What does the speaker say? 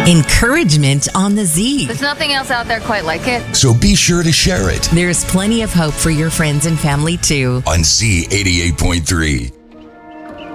Encouragement on the Z. There's nothing else out there quite like it. So be sure to share it There's plenty of hope for your friends and family too. on Z88.3.